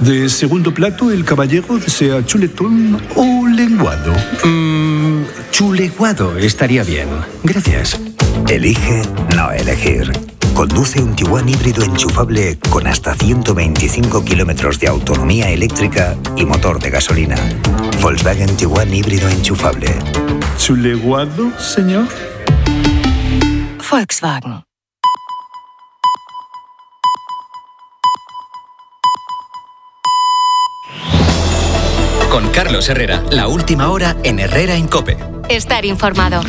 De segundo plato, el caballero desea chuletón o lenguado. Chuleguado estaría bien. Gracias. Elige no elegir. Conduce un Tiguan híbrido enchufable con hasta 125 kilómetros de autonomía eléctrica y motor de gasolina. Volkswagen Tiguan híbrido enchufable. ¿Chuleguado, señor? Volkswagen. Con Carlos Herrera, la última hora en Herrera en COPE. Estar informado.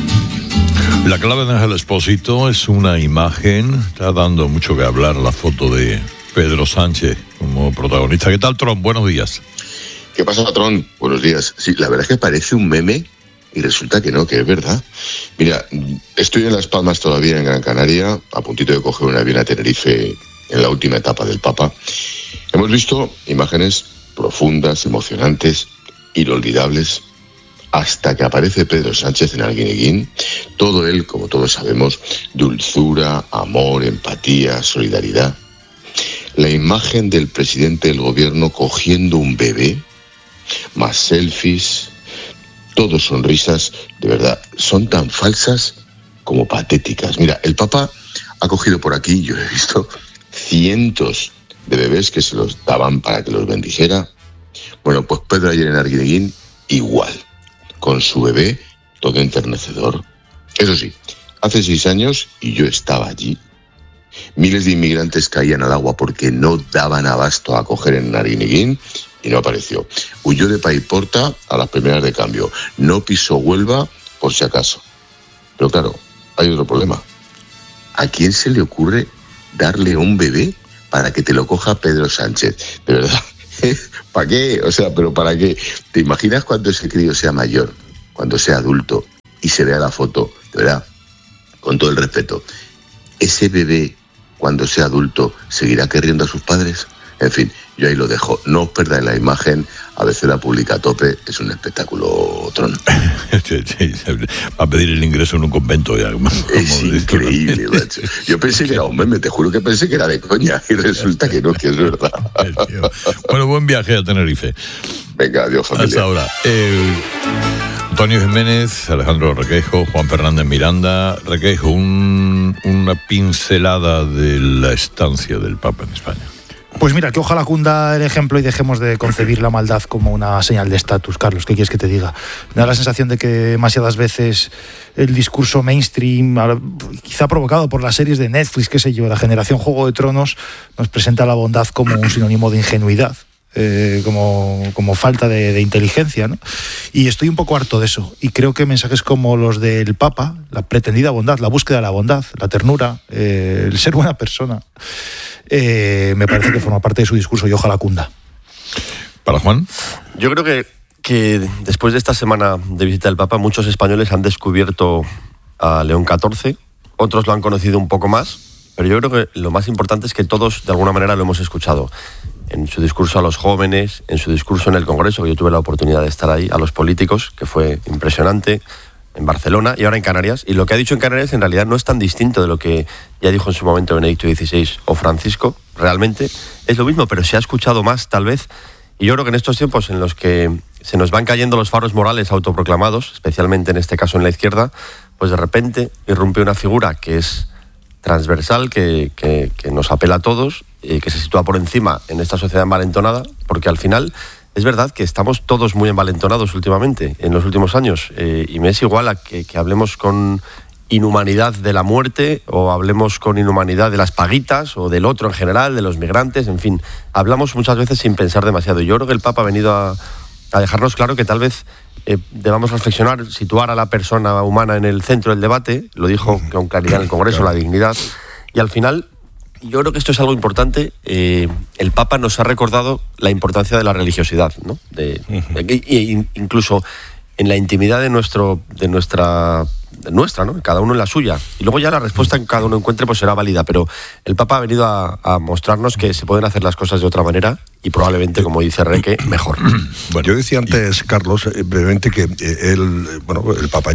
La clave de Ángel Expósito es una imagen, está dando mucho que hablar la foto de Pedro Sánchez como protagonista. ¿Qué tal, Tron? Buenos días. ¿Qué pasa, Tron? Buenos días. Sí, la verdad es que parece un meme y resulta que no, que es verdad. Mira, estoy en Las Palmas todavía, en Gran Canaria, a puntito de coger un avión a Tenerife en la última etapa del Papa. Hemos visto imágenes profundas, emocionantes, inolvidables, hasta que aparece Pedro Sánchez en Arguineguín. Todo él, como todos sabemos, dulzura, amor, empatía, solidaridad. La imagen del presidente del gobierno cogiendo un bebé, más selfies, todo sonrisas, de verdad, son tan falsas como patéticas. Mira, el Papa ha cogido por aquí, yo he visto cientos de bebés que se los daban para que los bendijera. Bueno, pues Pedro ayer en Arguineguín igual, con su bebé, todo enternecedor. Eso sí, hace 6 años, y yo estaba allí, miles de inmigrantes caían al agua porque no daban abasto a acoger en Arguineguín y no apareció. Huyó de Paiporta a las primeras de cambio. No pisó Huelva por si acaso. Pero claro, hay otro problema. ¿A quién se le ocurre darle un bebé para que te lo coja Pedro Sánchez? De verdad, ¿para qué? O sea, ¿pero para qué? ¿Te imaginas cuando ese crío sea mayor, cuando sea adulto y se vea la foto? De verdad, con todo el respeto, ¿ese bebé, cuando sea adulto, seguirá queriendo a sus padres? En fin, yo ahí lo dejo. No os perdáis la imagen. A veces la publica a tope. Es un espectáculo, Tron. Va a pedir el ingreso en un convento. Ya, es increíble, macho. Yo pensé que era un meme, te juro que pensé que era de coña. Y resulta que no, que es verdad. Bueno, buen viaje a Tenerife. Venga, adiós, familia. Hasta ahora. Antonio Jiménez, Alejandro Requeijo, Juan Fernández Miranda. Requeijo, una pincelada de la estancia del Papa en España. Pues mira, que ojalá cunda el ejemplo y dejemos de concebir la maldad como una señal de estatus. Carlos, ¿qué quieres que te diga? Me da la sensación de que demasiadas veces el discurso mainstream, quizá provocado por las series de Netflix, qué sé yo, la generación Juego de Tronos, nos presenta la bondad como un sinónimo de ingenuidad. Como falta de inteligencia, ¿no? Y estoy un poco harto de eso, y creo que mensajes como los del Papa, la pretendida bondad, la búsqueda de la bondad, la ternura, el ser buena persona, me parece que forma parte de su discurso y ojalá cunda. ¿Para Juan? Yo creo que después de esta semana de visita del Papa, muchos españoles han descubierto a León XIV, otros lo han conocido un poco más, pero yo creo que lo más importante es que todos de alguna manera lo hemos escuchado. En su discurso a los jóvenes, en su discurso en el Congreso, que yo tuve la oportunidad de estar ahí, a los políticos, que fue impresionante, en Barcelona y ahora en Canarias. Y lo que ha dicho en Canarias en realidad no es tan distinto de lo que ya dijo en su momento Benedicto XVI o Francisco. Realmente es lo mismo, pero se ha escuchado más, tal vez. Y yo creo que en estos tiempos en los que se nos van cayendo los faros morales autoproclamados, especialmente en este caso en la izquierda, pues de repente irrumpe una figura que es transversal, que nos apela a todos, que se sitúa por encima en esta sociedad envalentonada, porque al final es verdad que estamos todos muy envalentonados últimamente, en los últimos años, y me es igual a que hablemos con inhumanidad de la muerte, o hablemos con inhumanidad de las paguitas, o del otro en general, de los migrantes, en fin, hablamos muchas veces sin pensar demasiado. Y yo creo que el Papa ha venido a dejarnos claro que tal vez debamos reflexionar, situar a la persona humana en el centro del debate, lo dijo con claridad en el Congreso, la dignidad, y al final yo creo que esto es algo importante. El Papa nos ha recordado la importancia de la religiosidad, ¿no? Incluso en la intimidad de nuestra, ¿no? Cada uno en la suya. Y luego ya la respuesta que cada uno encuentre pues será válida. Pero el Papa ha venido a mostrarnos que se pueden hacer las cosas de otra manera y probablemente, como dice Reque, mejor. Bueno, yo decía antes, Carlos, brevemente, que el Papa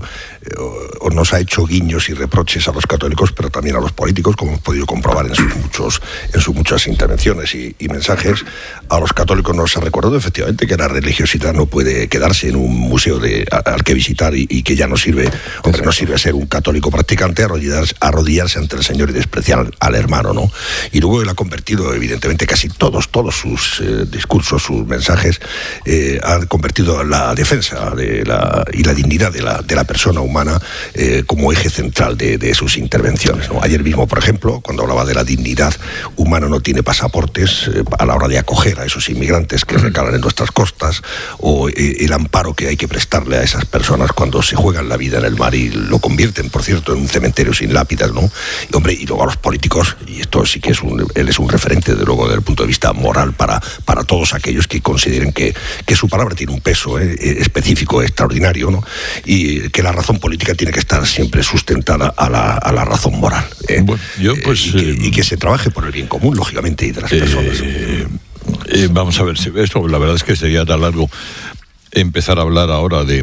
nos ha hecho guiños y reproches a los católicos, pero también a los políticos, como hemos podido comprobar en sus muchas intervenciones y mensajes. A los católicos nos ha recordado efectivamente que la religiosidad no puede quedarse en un museo al que visitar y que ya no sirve ser un católico practicante, arrodillarse ante el Señor y despreciar al hermano, ¿no? Y luego él ha convertido, evidentemente, casi todos sus discursos, sus mensajes, han convertido la defensa y la dignidad de la persona humana como eje central de sus intervenciones, ¿no? Ayer mismo, por ejemplo, cuando hablaba de la dignidad humana, no tiene pasaportes a la hora de acoger a esos inmigrantes que recalan en nuestras costas, o el amparo que hay que prestarle a esas personas cuando se juegan la vida en el mar y lo convierten, por cierto, en un cementerio sin lápidas, ¿no? Y luego a los políticos, y esto sí que él es un referente, de luego, desde el punto de vista moral para todos aquellos que consideren que su palabra tiene un peso específico, extraordinario, ¿no? Y que la razón política tiene que estar siempre sustentada a la razón moral. Bueno, y que se trabaje por el bien común, lógicamente, y de las personas. Vamos a ver, esto la verdad es que sería tan largo empezar a hablar ahora de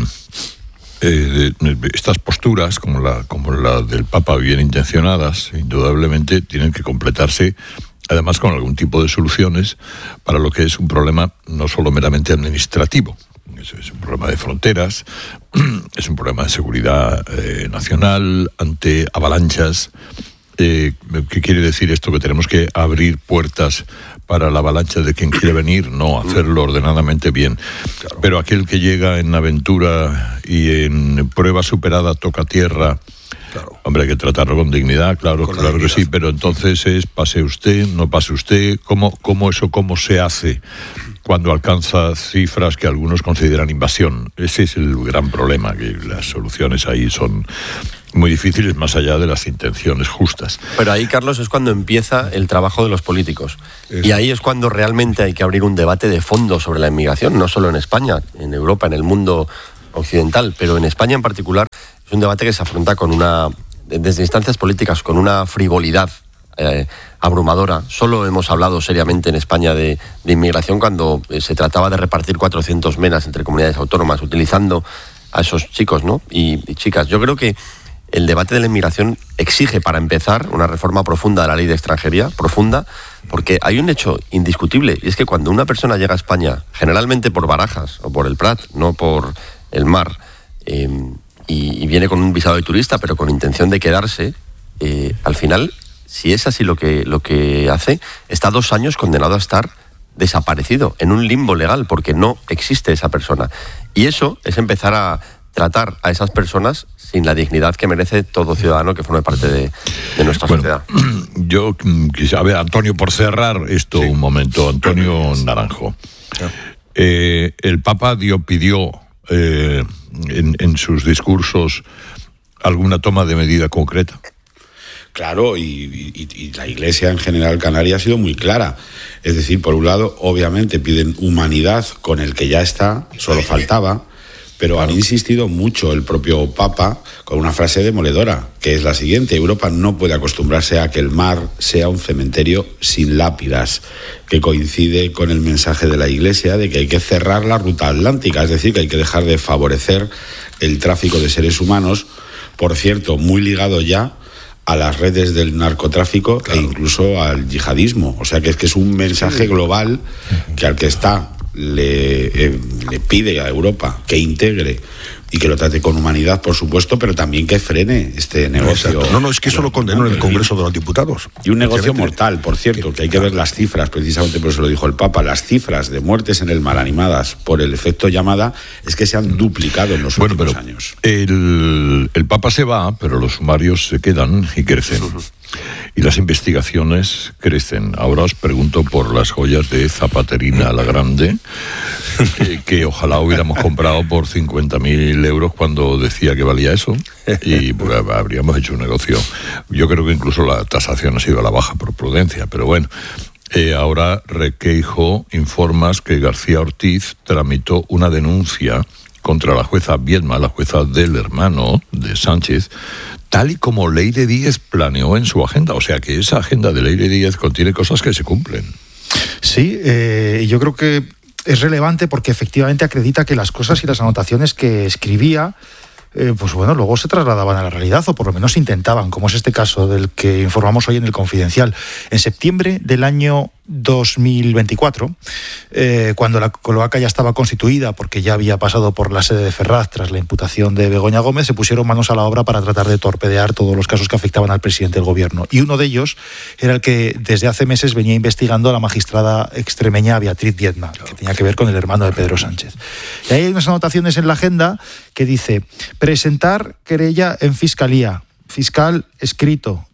estas posturas, como la del Papa, bien intencionadas, indudablemente tienen que completarse, además, con algún tipo de soluciones para lo que es un problema no solo meramente administrativo. Es un problema de fronteras, es un problema de seguridad nacional ante avalanchas. ¿Qué quiere decir esto? Que tenemos que abrir puertas para la avalancha de quien quiere venir, no, hacerlo ordenadamente bien. Claro. Pero aquel que llega en aventura y en prueba superada toca tierra, claro, hombre, hay que tratarlo con dignidad, claro que sí, pero entonces pase usted, no pase usted. ¿Cómo se hace cuando alcanza cifras que algunos consideran invasión? Ese es el gran problema, que las soluciones ahí son muy difíciles, más allá de las intenciones justas. Pero ahí, Carlos, es cuando empieza el trabajo de los políticos. Y ahí es cuando realmente hay que abrir un debate de fondo sobre la inmigración, no solo en España, en Europa, en el mundo occidental, pero en España en particular. Es un debate que se afronta desde instancias políticas con una frivolidad abrumadora. Solo hemos hablado seriamente en España de inmigración cuando se trataba de repartir 400 menas entre comunidades autónomas, utilizando a esos chicos, ¿no? y chicas. Yo creo que el debate de la inmigración exige, para empezar, una reforma profunda de la ley de extranjería, profunda, porque hay un hecho indiscutible, y es que cuando una persona llega a España, generalmente por Barajas o por el Prat, no por el mar, y viene con un visado de turista, pero con intención de quedarse, al final, si es así lo que hace, está 2 años condenado a estar desaparecido, en un limbo legal, porque no existe esa persona. Y eso es empezar a tratar a esas personas sin la dignidad que merece todo ciudadano que forme parte de nuestra sociedad. Yo quisiera, a ver, Antonio, por cerrar esto un momento, Antonio Naranjo. El Papa pidió en sus discursos alguna toma de medida concreta. Claro, y la Iglesia en general canaria ha sido muy clara. Es decir, por un lado, obviamente piden humanidad con el que ya está, solo faltaba, pero han insistido mucho el propio Papa con una frase demoledora, que es la siguiente: Europa no puede acostumbrarse a que el mar sea un cementerio sin lápidas, que coincide con el mensaje de la Iglesia de que hay que cerrar la ruta atlántica, es decir, que hay que dejar de favorecer el tráfico de seres humanos, por cierto, muy ligado ya a las redes del narcotráfico, claro, e incluso al yihadismo. O sea que es un mensaje global que al que está le pide a Europa que integre y que lo trate con humanidad, por supuesto, pero también que frene este negocio. Exacto. No, es que eso lo condenó en el Congreso de los Diputados. Y un negocio mortal, por cierto, que hay que ver las cifras, precisamente por eso lo dijo el Papa, las cifras de muertes en el mar animadas por el efecto llamada es que se han duplicado en los últimos años. El Papa se va, pero los sumarios se quedan y crecen. Y las investigaciones crecen. Ahora os pregunto por las joyas de Zapaterina la Grande, que ojalá hubiéramos comprado por 50.000 euros cuando decía que valía eso, y pues, habríamos hecho un negocio. Yo creo que incluso la tasación ha sido a la baja por prudencia, pero bueno. Ahora Requeijo informas que García Ortiz tramitó una denuncia contra la jueza Viedma, la jueza del hermano de Sánchez, tal y como Leire Díez planeó en su agenda. O sea que esa agenda de Leire Díez contiene cosas que se cumplen. Sí, y yo creo que es relevante porque efectivamente acredita que las cosas y las anotaciones que escribía, pues bueno, luego se trasladaban a la realidad, o por lo menos intentaban, como es este caso del que informamos hoy en El Confidencial. En septiembre del año 2024, cuando la cloaca ya estaba constituida, porque ya había pasado por la sede de Ferraz tras la imputación de Begoña Gómez, se pusieron manos a la obra para tratar de torpedear todos los casos que afectaban al presidente del gobierno. Y uno de ellos era el que desde hace meses venía investigando a la magistrada extremeña Beatriz Diezma, que tenía que ver con el hermano de Pedro Sánchez. Y ahí hay unas anotaciones en la agenda que dice: presentar querella en fiscalía, fiscal escrito,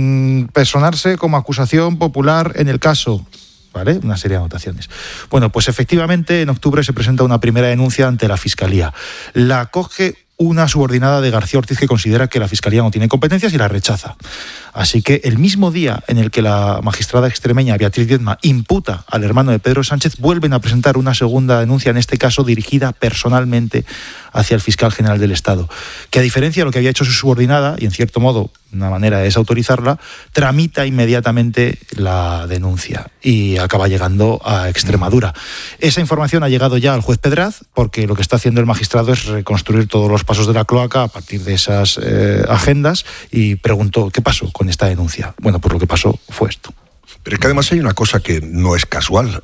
personarse como acusación popular en el caso, ¿vale? Una serie de anotaciones. Bueno, pues efectivamente en octubre se presenta una primera denuncia ante la Fiscalía. La acoge una subordinada de García Ortiz que considera que la Fiscalía no tiene competencias y la rechaza. Así que el mismo día en el que la magistrada extremeña Beatriz Diezma imputa al hermano de Pedro Sánchez, vuelven a presentar una segunda denuncia, en este caso dirigida personalmente hacia el fiscal general del Estado, que a diferencia de lo que había hecho su subordinada, y en cierto modo una manera de desautorizarla, tramita inmediatamente la denuncia y acaba llegando a Extremadura. Esa información ha llegado ya al juez Pedraz, porque lo que está haciendo el magistrado es reconstruir todos los pasos de la cloaca a partir de esas agendas, y preguntó: ¿qué pasó con esta denuncia? Bueno, pues lo que pasó fue esto. Pero es que además hay una cosa que no es casual.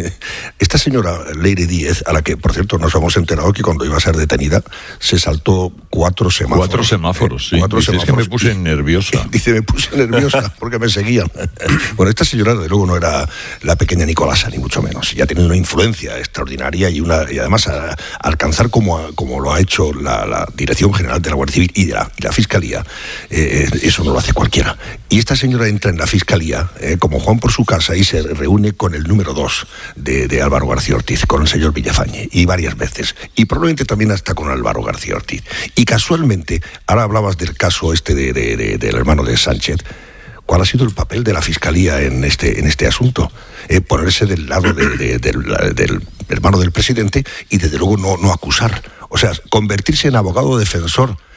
Esta señora Leire Díez, a la que, por cierto, nos hemos enterado que cuando iba a ser detenida se saltó 4 semáforos. 4 semáforos, sí. 4 semáforos. Es que me puse nerviosa. Dice, me puse nerviosa porque me seguían. Bueno, esta señora, desde luego, no era la pequeña Nicolasa, ni mucho menos. Ya tiene una influencia extraordinaria y además a alcanzar como lo ha hecho la Dirección General de la Guardia Civil y la Fiscalía, eso no lo hace cualquiera. Y esta señora entra en la Fiscalía como Juan por su casa y se reúne con el número 2 de Álvaro García Ortiz, con el señor Villafañe, y varias veces, y probablemente también hasta con Álvaro García Ortiz. Y casualmente, ahora hablabas del caso del hermano de Sánchez. ¿Cuál ha sido el papel de la Fiscalía en este asunto? Ponerse del lado del hermano del presidente y desde luego no acusar. O sea, convertirse en abogado defensor